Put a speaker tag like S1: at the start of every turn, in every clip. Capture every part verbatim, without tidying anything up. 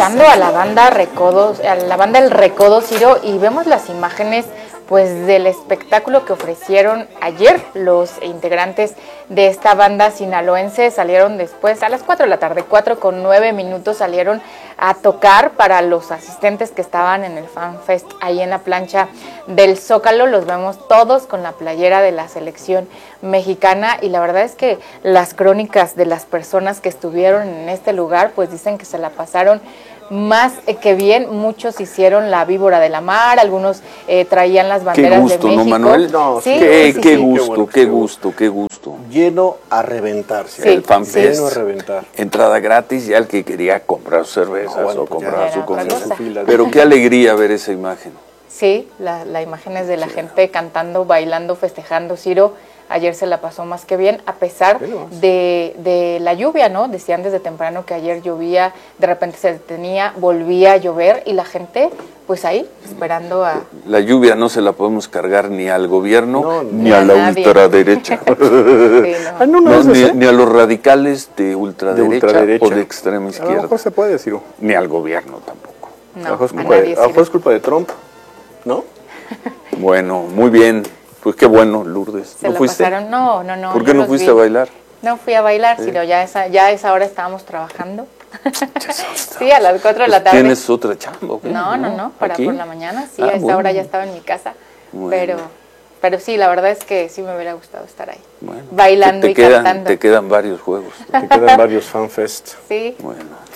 S1: escuchando a la banda Recodo, a la banda El Recodo, Ciro, y vemos las imágenes pues del espectáculo que ofrecieron ayer los integrantes de esta banda sinaloense. Salieron después a las cuatro de la tarde, cuatro con nueve minutos, salieron a tocar para los asistentes que estaban en el Fan Fest ahí en la plancha del Zócalo. Los vemos todos con la playera de la selección mexicana, y la verdad es que las crónicas de las personas que estuvieron en este lugar pues dicen que se la pasaron más que bien. Muchos hicieron la víbora de la mar, algunos eh, traían las banderas
S2: qué gusto,
S1: de México.
S2: ¿no, Manuel?
S3: No,
S1: sí,
S2: qué,
S1: sí,
S2: qué,
S1: sí.
S2: gusto,
S3: Qué bueno,
S2: qué gusto, qué gusto.
S3: Lleno a reventar. ¿Sí?
S2: El Fan
S1: sí.
S2: Fest,
S3: Lleno a reventar.
S2: entrada gratis, ya el que quería comprar cervezas
S3: No, bueno,
S2: o
S3: pues
S2: comprar
S1: ya
S2: su
S1: era
S2: comida.
S1: otra cosa.
S2: Pero qué alegría ver esa imagen.
S1: Sí, la, la imagen es de la gente cantando, bailando, festejando. Ciro ayer se la pasó más que bien, a pesar de, de la lluvia, ¿no? Decían desde temprano que ayer llovía, de repente se detenía, volvía a llover, y la gente, pues ahí, esperando a...
S2: La lluvia no se la podemos cargar ni al gobierno,
S3: No,
S2: ni,
S1: ni
S2: a
S1: a
S2: la
S1: nadie.
S2: ultraderecha.
S1: Sí, no.
S3: Ah, no, no,
S2: No,
S3: es
S2: ni,
S3: ese.
S2: ni a los radicales de ultraderecha,
S3: De ultraderecha.
S2: o de extrema
S3: A lo
S2: izquierda.
S3: mejor se puede decir.
S2: Ni al gobierno tampoco.
S3: A lo
S1: No,
S3: mejor es
S1: a
S3: culpa,
S1: nadie
S3: de, a lo mejor
S1: sirve.
S3: es culpa de Trump, ¿no?
S2: Bueno, muy bien. Pues qué bueno, Lourdes.
S1: Se
S2: ¿No
S1: la
S2: fuiste?
S1: pasaron, no, no, no.
S2: ¿Por qué no
S1: los
S2: fuiste
S1: vi.
S2: a bailar?
S1: No fui a bailar,
S2: Sí.
S1: sino ya a esa, ya a esa hora estábamos trabajando. Sí, a las cuatro de la
S2: Pues
S1: tarde.
S2: ¿Tienes otra chamba? ¿o qué?
S1: No, no, no, para
S2: ¿Aquí?
S1: por la mañana, sí,
S2: Ah,
S1: a esa
S2: bueno.
S1: hora ya estaba en mi casa,
S2: Bueno.
S1: pero pero sí, la verdad es que sí me hubiera gustado estar ahí,
S2: Bueno,
S1: bailando
S2: te, te
S1: y
S2: quedan,
S1: cantando.
S2: Te quedan varios juegos.
S3: Te quedan varios fanfest.
S1: Sí,
S2: Bueno.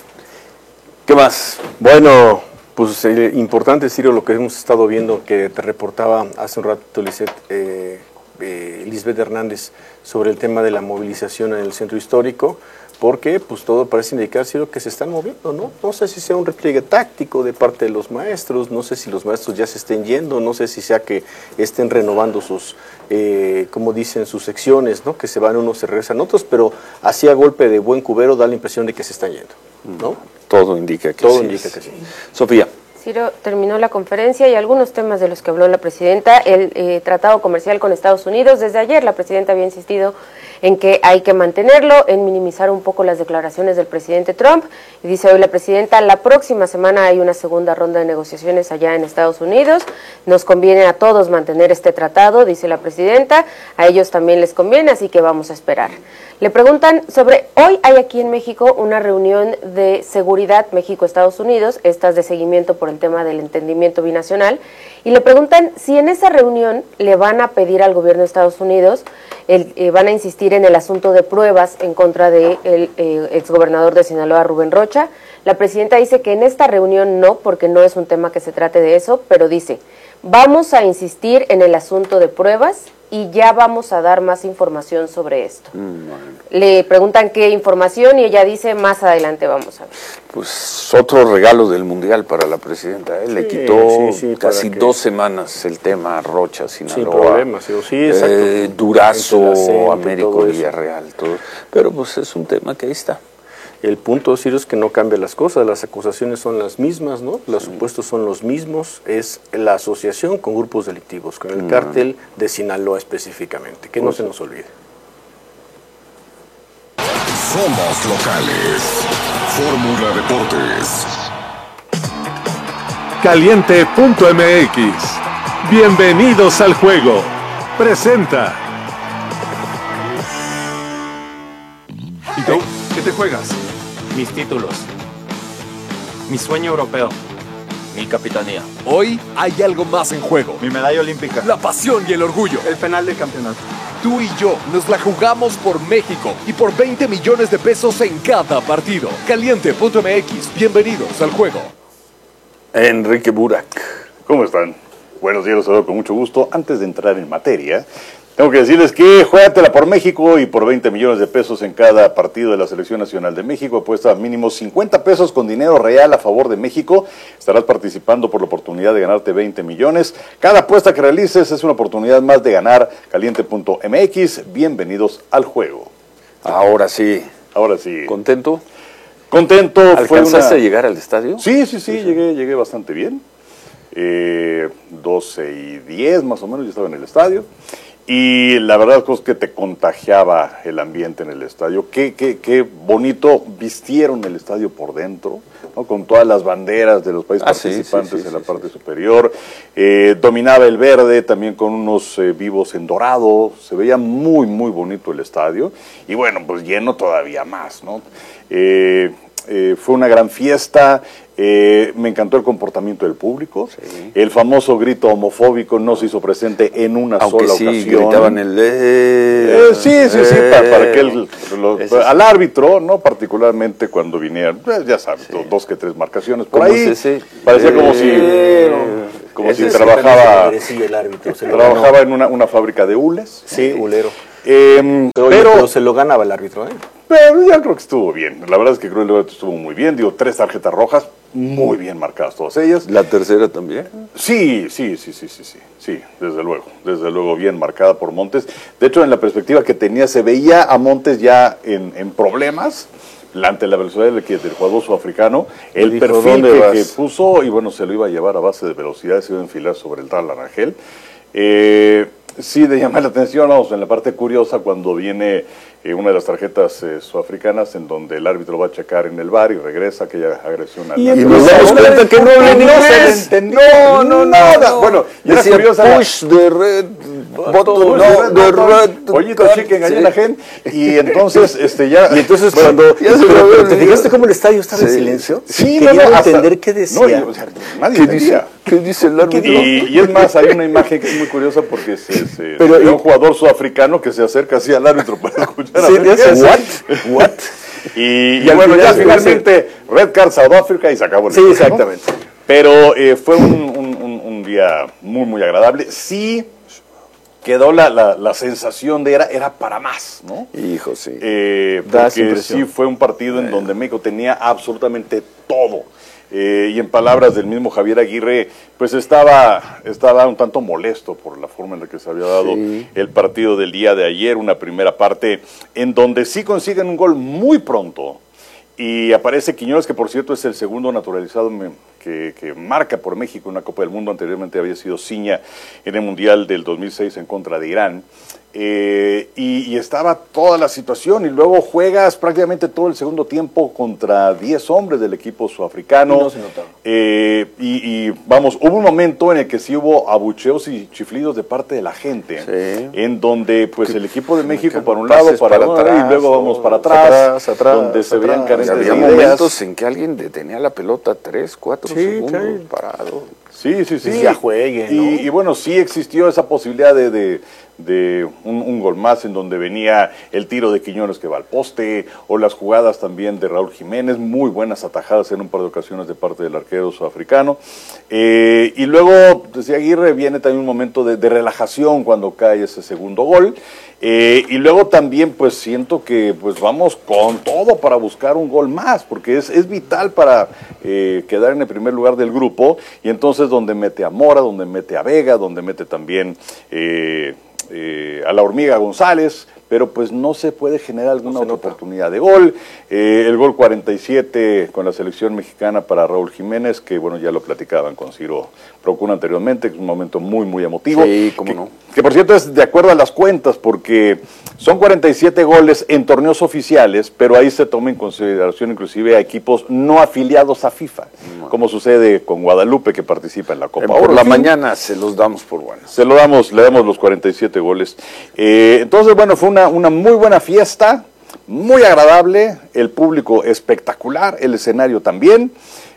S2: ¿Qué más?
S3: Bueno, pues eh, importante, Ciro, lo que hemos estado viendo, que te reportaba hace un rato Lisbeth, eh, eh, Lisbeth Hernández, sobre el tema de la movilización en el centro histórico, porque pues todo parece indicar, Ciro, que se están moviendo, ¿no? No sé si sea un repliegue táctico de parte de los maestros, no sé si los maestros ya se estén yendo, no sé si sea que estén renovando sus, eh, como dicen, sus secciones, ¿no? Que se van unos, se regresan otros, pero así a golpe de buen cubero da la impresión de que se están yendo, ¿no?
S2: Todo indica que
S3: Todo
S2: sí.
S3: indica que sí.
S2: Sofía.
S4: Ciro, terminó la conferencia y algunos temas de los que habló la presidenta. El eh, tratado comercial con Estados Unidos, desde ayer la presidenta había insistido en que hay que mantenerlo, en minimizar un poco las declaraciones del presidente Trump. Y dice hoy la presidenta, la próxima semana hay una segunda ronda de negociaciones allá en Estados Unidos. Nos conviene a todos mantener este tratado, dice la presidenta. A ellos también les conviene, así que vamos a esperar. Le preguntan sobre, hoy hay aquí en México una reunión de seguridad México-Estados Unidos, estas de seguimiento por el tema del entendimiento binacional, y le preguntan si en esa reunión le van a pedir al gobierno de Estados Unidos, el, eh, van a insistir en el asunto de pruebas en contra del de eh, exgobernador de Sinaloa, Rubén Rocha. La presidenta dice que en esta reunión no, porque no es un tema que se trate de eso, pero dice, vamos a insistir en el asunto de pruebas y ya vamos a dar más información sobre esto.
S2: Mm, bueno.
S4: Le preguntan qué información y ella dice, más adelante vamos a ver.
S2: Pues otro regalo del Mundial para la presidenta. ¿eh? Le
S3: Sí,
S2: quitó
S3: sí, sí, para
S2: casi
S3: que-
S2: dos semanas el tema Rocha, Sinaloa.
S3: Sin problemas, sí, sí, exacto.
S2: eh,
S3: Entre
S2: Durazo,
S3: el acento y
S2: Américo,
S3: todo eso.
S2: Villarreal, todo. Pero pues es un tema que ahí está.
S3: El punto, Ciro, es que no cambia las cosas, las acusaciones son las mismas, ¿no? Los supuestos son los mismos, es la asociación con grupos delictivos, con el
S2: Mm.
S3: cártel de Sinaloa específicamente, que no se nos olvide.
S5: Somos locales. Fórmula Deportes.
S6: Caliente punto M X. Bienvenidos al juego. Presenta. ¿Y tú? ¿Qué te juegas?
S7: Mis títulos. Mi sueño europeo. Mi capitanía.
S8: Hoy hay algo más en juego.
S7: Mi medalla olímpica.
S8: La pasión y el orgullo.
S7: El penal del campeonato.
S8: Tú y yo nos la jugamos por México y por veinte millones de pesos en cada partido. Caliente punto M X. Bienvenidos al juego.
S2: Enrique Burak.
S9: ¿Cómo están? Buenos días, los saludo con mucho gusto. Antes de entrar en materia, tengo que decirles que juégatela por México y por veinte millones de pesos en cada partido de la Selección Nacional de México. Apuesta mínimo cincuenta pesos con dinero real a favor de México. Estarás participando por la oportunidad de ganarte veinte millones. Cada apuesta que realices es una oportunidad más de ganar. Caliente punto M X. Bienvenidos al juego.
S2: Ahora sí.
S9: Ahora sí.
S2: ¿Contento?
S9: Contento. Fue
S2: ¿Alcanzaste
S9: una...
S2: a llegar al estadio?
S9: Sí, sí, sí, llegué, llegué bastante bien. Eh, doce y diez más o menos, yo estaba en el estadio. y la verdad es que te contagiaba el ambiente en el estadio. Qué, qué, qué bonito vistieron el estadio por dentro, ¿no? Con todas las banderas de los países
S2: ah,
S9: participantes
S2: sí, sí, sí,
S9: en la
S2: sí,
S9: parte
S2: sí.
S9: superior. Eh, dominaba el verde, también con unos eh, vivos en dorado. Se veía muy, muy bonito el estadio. Y bueno, pues lleno todavía más, ¿no? Eh, eh, fue una gran fiesta. Eh, me encantó el comportamiento del público. Sí. El famoso grito homofóbico no se hizo presente en una
S2: Aunque
S9: sola
S2: sí,
S9: ocasión.
S2: gritaban el... Eh,
S9: eh, sí, sí, sí,
S2: eh,
S9: para, para que el, lo,
S2: sí.
S9: al árbitro, no particularmente cuando vinieron, pues, ya sabes, sí. dos que tres marcaciones por ahí. Ese? Parecía eh, como si, eh, como si trabajaba,
S3: el árbitro, se
S9: trabajaba en una, una fábrica de hules.
S3: Sí, hulero.
S9: Eh,
S3: pero,
S9: pero,
S3: pero se lo ganaba el árbitro, ¿eh?
S9: Pero yo creo que estuvo bien. La verdad es que creo que el árbitro estuvo muy bien. Digo, tres tarjetas rojas, muy bien marcadas todas ellas.
S2: ¿La tercera también?
S9: Sí, sí, sí, sí, sí, sí, sí, desde luego, desde luego bien marcada por Montes. De hecho, en la perspectiva que tenía, se veía a Montes ya en, en problemas ante la velocidad del, del jugador sudafricano, el
S3: dijo,
S9: perfil que, que puso, y bueno, se lo iba a llevar a base de velocidad, se iba a enfilar sobre el tal Arangel. Eh, sí, de llamar la atención, vamos, en la parte curiosa, cuando viene eh, una de las tarjetas eh, sudafricanas, en donde el árbitro va a checar en el bar y regresa aquella agresión al...
S2: Y, y nos damos cuenta que no habla
S9: no se le entendió, no, no, nada. No. Bueno, y era curiosa...
S2: Push the red button,
S9: no,
S2: the red...
S9: Pollito chicken, gallina gen, y entonces, este, ya...
S3: Y entonces
S9: bueno,
S3: cuando...
S2: Ya se
S3: pero,
S2: pero,
S3: ¿te fijaste cómo el estadio estaba
S2: sí.
S3: en silencio?
S9: Sí,
S3: quería
S9: no, no,
S3: entender
S9: hasta,
S3: qué decía.
S9: No, y, o sea, nadie
S2: ¿Qué dice, ¿Qué dice el árbitro?
S9: Y, y es más, hay una imagen que es muy curiosa porque se, se
S3: pero,
S9: ve un jugador sudafricano que se acerca así al árbitro para escuchar a
S3: sí,
S9: ver qué
S3: ¿what? ¿What?
S9: Y,
S3: y
S9: y bueno, ya
S3: final,
S9: finalmente, Red Card South Africa y se acabó el
S3: Sí,
S9: equipo,
S3: exactamente.
S9: ¿no? Pero eh, fue un, un, un, un día muy, muy agradable. Sí quedó la, la, la sensación de era, era para más, ¿no?
S2: Hijo, sí.
S9: Eh, porque sí fue un partido en donde México tenía absolutamente todo. Eh, y en palabras del mismo Javier Aguirre, pues estaba, estaba un tanto molesto por la forma en la que se había dado sí. el partido del día de ayer, una primera parte en donde sí consiguen un gol muy pronto y aparece Quiñones, que por cierto es el segundo naturalizado que, que marca por México en una Copa del Mundo. Anteriormente había sido Ciña en el Mundial del dos mil seis en contra de Irán. Eh, y, y estaba toda la situación y luego juegas prácticamente todo el segundo tiempo contra diez hombres del equipo sudafricano.
S3: Y no se notaba.
S9: Eh, y, y vamos, hubo un momento en el que sí hubo abucheos y chiflidos de parte de la gente, sí. en donde pues el equipo de México para un lado, para, para atrás, y luego vamos para atrás,
S3: atrás, atrás
S9: donde se
S3: atrás,
S9: veían carentes
S2: había
S9: de
S2: momentos
S9: ideas.
S2: en que alguien detenía la pelota tres, cuatro
S3: sí,
S2: segundos
S3: sí.
S2: parado.
S9: Sí, sí, sí.
S3: Y ya juegue, ¿no?
S9: Y, y bueno, sí existió esa posibilidad de, de, de un, un gol más en donde venía el tiro de Quiñones que va al poste, o las jugadas también de Raúl Jiménez, muy buenas atajadas en un par de ocasiones de parte del arquero sudafricano. Eh, y luego, decía Aguirre, viene también un momento de, de relajación cuando cae ese segundo gol. Eh, y luego también pues siento que pues vamos con todo para buscar un gol más, porque es, es vital para eh, quedar en el primer lugar del grupo, y entonces donde mete a Mora, donde mete a Vega, donde mete también eh, eh, a la Hormiga González, pero pues no se puede generar alguna no otra nota. oportunidad de gol. Eh, el gol cuarenta y siete con la selección mexicana para Raúl Jiménez, que bueno, ya lo platicaban con Ciro Procuna anteriormente, que es un momento muy, muy emotivo.
S2: Sí, cómo
S9: que,
S2: no.
S9: Que por cierto es de acuerdo a las cuentas, porque son cuarenta y siete goles en torneos oficiales, pero ahí se toma en consideración inclusive a equipos no afiliados a FIFA, no. como sucede con Guadalupe, que participa en la Copa
S2: Oro. Por la mañana se los damos por buenos.
S9: Se lo damos, le damos los cuarenta y siete goles. Eh, entonces, bueno, fue una, una muy buena fiesta, muy agradable, el público espectacular, el escenario también.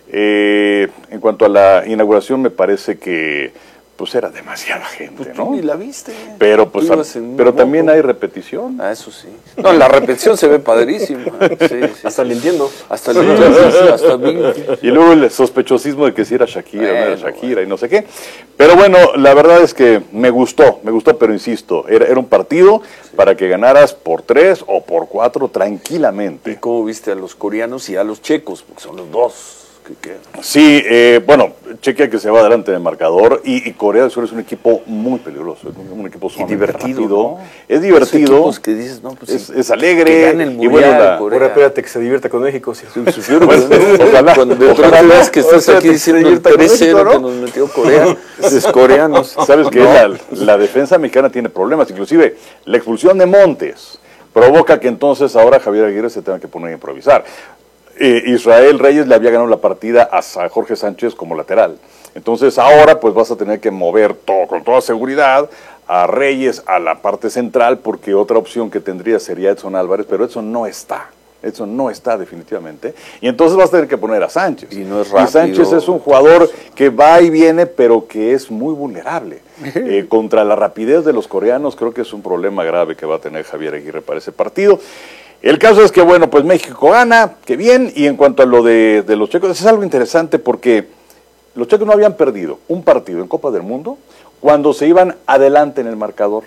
S9: Eh, en cuanto a la inauguración, me parece que pues era demasiada gente,
S2: pues
S9: ¿no?
S2: Tú ni la viste.
S9: Pero pues a, pero también hay repetición.
S2: Ah, eso sí. No, la repetición se ve padrísima. Sí, sí,
S3: hasta le entiendo.
S2: Hasta le entiendo, sí, hasta mí.
S9: Y luego el sospechosismo de que si era Shakira, bueno, no era Shakira bueno. y no sé qué. Pero bueno, la verdad es que me gustó, me gustó, pero insisto, era, era un partido sí. para que ganaras por tres o por cuatro tranquilamente.
S2: ¿Y cómo viste a los coreanos y a los checos? Porque son los dos que queda.
S9: Sí, eh, bueno, Chequia que se va adelante en el marcador y, y Corea del Sur es un equipo muy peligroso, es un, un equipo
S2: Y divertido,
S9: rápido.
S2: ¿no?
S9: Es divertido,
S2: que dices, no, pues,
S9: es,
S2: sí,
S9: es alegre
S2: que gane el
S9: y
S2: mundial,
S9: bueno, la,
S3: Ahora espérate que se divierta con México. Sí.
S2: Sí, sí, pero
S9: Bueno,
S2: bueno,
S9: ojalá,
S2: cuando de
S9: ojalá.
S2: otra vez que estás
S3: O sea,
S2: aquí
S3: te
S2: diciendo el
S3: divierta con
S2: tres cero
S3: México,
S2: que
S3: ¿no?
S2: nos metió Corea, es coreanos.
S9: ¿Sabes qué? La, la defensa mexicana tiene problemas, inclusive la expulsión de Montes provoca que entonces ahora Javier Aguirre se tenga que poner a improvisar. Eh, Israel Reyes le había ganado la partida a Sa- Jorge Sánchez como lateral. Entonces ahora pues vas a tener que mover todo con toda seguridad a Reyes a la parte central porque otra opción que tendría sería Edson Álvarez, pero Edson no está. Edson no está definitivamente. Y entonces vas a tener que poner a Sánchez.
S2: Y no es
S9: Y
S2: rápido.
S9: Sánchez es un jugador que va y viene, pero que es muy vulnerable. Eh, contra la rapidez de los coreanos creo que es un problema grave que va a tener Javier Aguirre para ese partido. El caso es que, bueno, pues México gana, qué bien, y en cuanto a lo de, de los checos, es algo interesante porque los checos no habían perdido un partido en Copa del Mundo cuando se iban adelante en el marcador.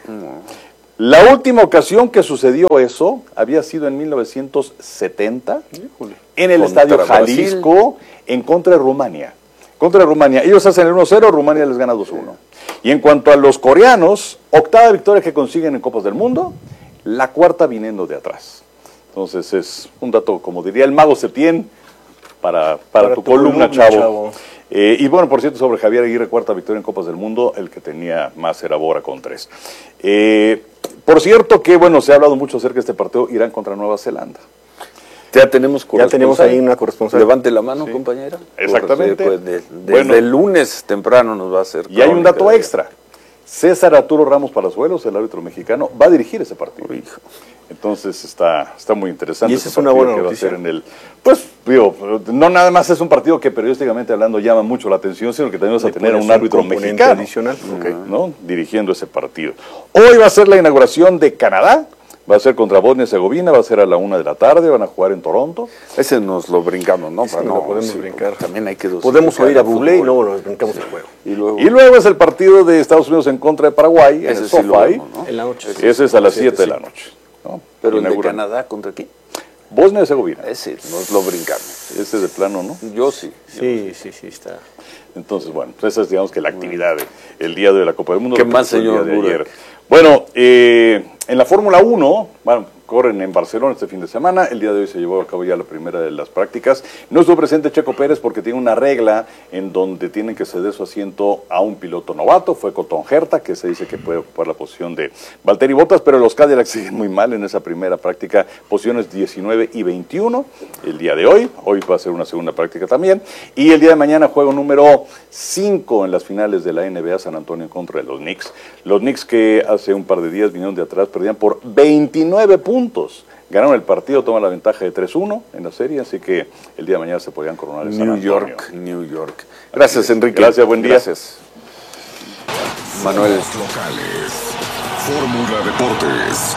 S9: La última ocasión que sucedió eso había sido en mil novecientos setenta, en el
S2: Contra
S9: Estadio
S2: Brasil.
S9: Jalisco, en contra de Rumania. Contra de Rumania. Ellos hacen el uno cero, Rumania les gana dos uno. Y en cuanto a los coreanos, octava victoria que consiguen en Copas del Mundo, la cuarta viniendo de atrás. Entonces es un dato, como diría el mago Septién, para, para,
S3: Para
S9: tu,
S3: tu
S9: columna,
S3: columna,
S9: chavo.
S3: chavo.
S9: Eh, y bueno, por cierto, sobre Javier Aguirre, cuarta victoria en Copas del Mundo, el que tenía más era Bora con tres. Eh, por cierto que, bueno, se ha hablado mucho acerca de este partido Irán contra Nueva Zelanda.
S2: Ya tenemos
S3: Ya tenemos ahí una corresponsal.
S2: Levante la mano,
S9: Sí.
S2: compañera.
S9: Exactamente.
S2: Pues, de- desde
S9: Bueno.
S2: el lunes temprano nos va a hacer.
S9: Y hay un
S2: crónica
S9: dato
S2: de-
S9: extra. César Arturo Ramos Palazuelos, el árbitro mexicano, va a dirigir ese partido.
S2: Hijo.
S9: Entonces está, está muy interesante.
S3: Y esa
S9: ese
S3: es una
S9: partido
S3: buena
S9: que va a
S3: noticia.
S9: ser en el, pues, digo, no nada más es un partido que periodísticamente hablando llama mucho la atención, sino que tenemos a
S3: Le
S9: tener a
S3: pones
S9: un
S3: un
S9: árbitro
S3: componente
S9: mexicano,
S3: adicional. Ok.
S9: ¿no? Dirigiendo ese partido. Hoy va a ser la inauguración de Canadá, va a ser contra Bosnia y Herzegovina, va a ser a la una de la tarde, van a jugar en Toronto.
S2: Ese nos lo brincamos, ¿no?
S3: Ese
S2: Para
S3: no
S2: no
S3: lo podemos
S2: sí,
S3: brincar.
S2: También hay que
S3: Podemos
S2: dosificar
S3: oír a
S2: el
S3: Bublé y
S2: fútbol.
S3: luego nos brincamos el juego.
S2: Y luego,
S9: Y luego es el partido de Estados Unidos en contra de Paraguay, en
S2: ese
S9: el
S2: sí lo
S9: SoFi.
S2: vemos, ¿no?
S3: En la noche.
S9: Ese es a las
S3: Siete,
S9: siete de la
S3: sí.
S9: noche. ¿no?
S2: Pero el de
S9: Inauguran.
S2: Canadá, ¿contra quién?
S9: Bosnia y Herzegovina.
S2: Ese nos lo brincamos.
S9: Ese de plano, ¿no?
S2: Yo sí.
S3: Sí, sí, sí, está.
S9: Entonces, bueno, pues esa es, digamos, que la actividad de- el día de la Copa del Mundo.
S2: ¿Qué
S9: lo que
S2: más,
S9: fue el día
S2: señor
S9: de
S2: Burak?
S9: ayer. Bueno, eh, en la Fórmula uno, bueno, corren en Barcelona este fin de semana. El día de hoy se llevó a cabo ya la primera de las prácticas. No estuvo presente Checo Pérez porque tiene una regla en donde tienen que ceder su asiento a un piloto novato. Fue Cotton Herta, que se dice que puede ocupar la posición de Valtteri Bottas, pero los Cadillacs siguen muy mal en esa primera práctica. Posiciones diecinueve y veintiuno el día de hoy. Hoy va a ser una segunda práctica también. Y el día de mañana juego número cinco en las finales de la N B A San Antonio en contra de los Knicks. Los Knicks que hace un par de días vinieron de atrás, perdían por veintinueve puntos. Ganaron el partido, toman la ventaja de tres uno en la serie, así que el día de mañana se podrían coronar en San
S2: New
S9: Antonio.
S2: York, New York. Gracias, Enrique.
S9: Gracias, buen día.
S2: Gracias. Manuel.
S5: Somos locales. Fórmula Deportes.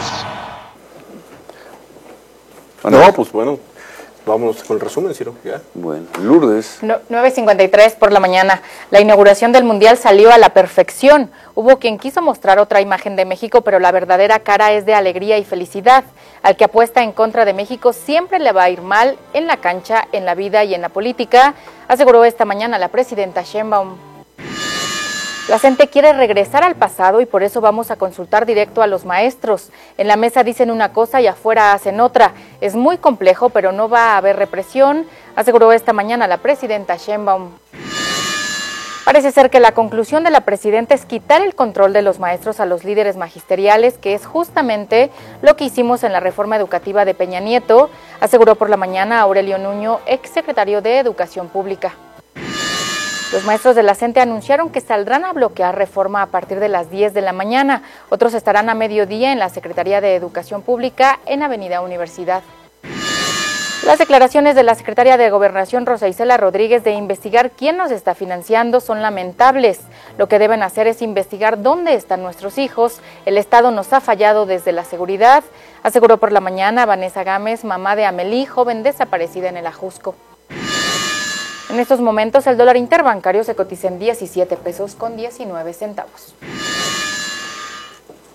S3: No, pues bueno, vámonos con el resumen, Ciro. Ya.
S2: Bueno, Lourdes.
S1: No- nueve cincuenta y tres por la mañana. La inauguración del Mundial salió a la perfección. Hubo quien quiso mostrar otra imagen de México, pero la verdadera cara es de alegría y felicidad. Al que apuesta en contra de México siempre le va a ir mal en la cancha, en la vida y en la política, aseguró esta mañana la presidenta Sheinbaum. La gente quiere regresar al pasado y por eso vamos a consultar directo a los maestros. En la mesa dicen una cosa y afuera hacen otra. Es muy complejo, pero no va a haber represión, aseguró esta mañana la presidenta Sheinbaum. Parece ser que la conclusión de la presidenta es quitar el control de los maestros a los líderes magisteriales, que es justamente lo que hicimos en la reforma educativa de Peña Nieto, aseguró por la mañana Aurelio Nuño, exsecretario de Educación Pública. Los maestros de la CENTE anunciaron que saldrán a bloquear reforma a partir de las diez de la mañana. Otros estarán a mediodía en la Secretaría de Educación Pública en Avenida Universidad. Las declaraciones de la secretaria de Gobernación, Rosa Isela Rodríguez, de investigar quién nos está financiando son lamentables. Lo que deben hacer es investigar dónde están nuestros hijos. El Estado nos ha fallado desde la seguridad, aseguró por la mañana Vanessa Gámez, mamá de Amelí, joven desaparecida en el Ajusco. En estos momentos el dólar interbancario se cotiza en diecisiete pesos con diecinueve centavos.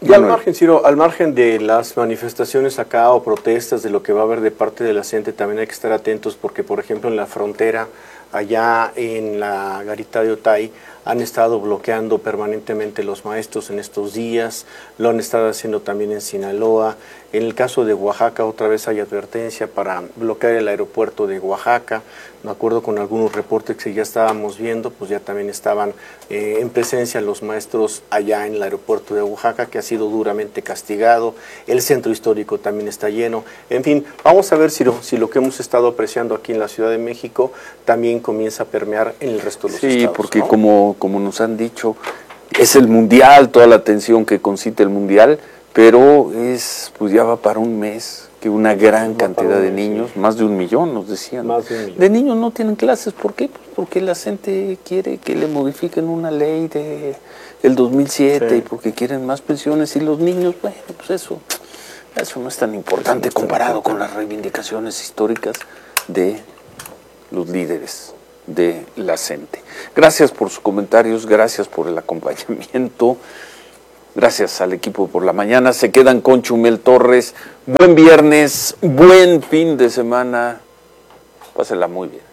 S3: Y al margen, Ciro, al margen de las manifestaciones acá o protestas de lo que va a haber de parte de la gente, también hay que estar atentos porque, por ejemplo, en la frontera, allá en la garita de Otay, han estado bloqueando permanentemente los maestros en estos días, lo han estado haciendo también en Sinaloa. En el caso de Oaxaca, otra vez hay advertencia para bloquear el aeropuerto de Oaxaca. Me acuerdo con algunos reportes que ya estábamos viendo, pues ya también estaban eh, en presencia los maestros allá en el aeropuerto de Oaxaca, que ha sido duramente castigado. El centro histórico también está lleno. En fin, vamos a ver si lo, si lo que hemos estado apreciando aquí en la Ciudad de México también comienza a permear en el resto de los
S2: sí,
S3: estados.
S2: Sí, porque
S3: ¿no?
S2: como, como nos han dicho, es el Mundial, toda la atención que concita el Mundial, pero es, pues ya va para un mes que una gran cantidad de niños, sí. más de un millón nos decían,
S3: más de, un millón.
S2: de niños no tienen clases. ¿Por qué? Pues porque la gente quiere que le modifiquen una ley de el dos mil siete sí. y porque quieren más pensiones, y los niños, bueno, pues eso, eso no es tan importante no comparado importante. con las reivindicaciones históricas de los líderes de la gente. Gracias por sus comentarios, gracias por el acompañamiento. Gracias al equipo por la mañana. Se quedan con Chumel Torres. Buen viernes, buen fin de semana. Pásenla muy bien.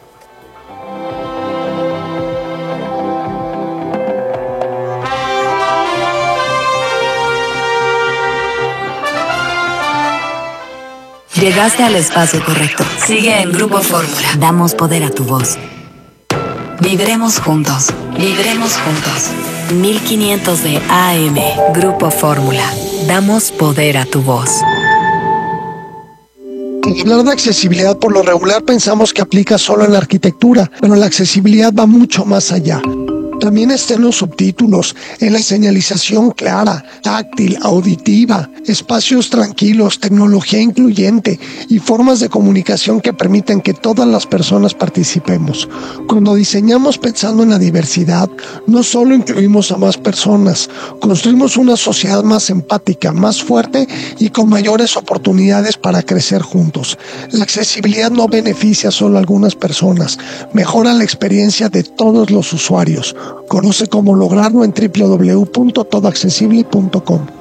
S10: Llegaste al espacio correcto. Sigue en Grupo Fórmula. Damos poder a tu voz. Vibremos juntos. Vibremos juntos. mil quinientos de A M. Grupo Fórmula. Damos poder a tu voz.
S11: Al hablar de accesibilidad, por lo regular pensamos que aplica solo en la arquitectura, pero la accesibilidad va mucho más allá. También está en los subtítulos, en la señalización clara, táctil, auditiva, espacios tranquilos, tecnología incluyente y formas de comunicación que permiten que todas las personas participemos. Cuando diseñamos pensando en la diversidad, no solo incluimos a más personas, construimos una sociedad más empática, más fuerte y con mayores oportunidades para crecer juntos. La accesibilidad no beneficia solo a algunas personas, mejora la experiencia de todos los usuarios. Conoce cómo lograrlo en doble u doble u doble u punto todo accesible punto com.